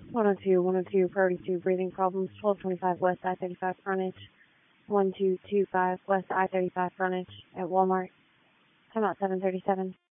102, priority 2, breathing problems, 1225 West I-35 frontage, 1225 West I-35 frontage at Walmart. Time out 737.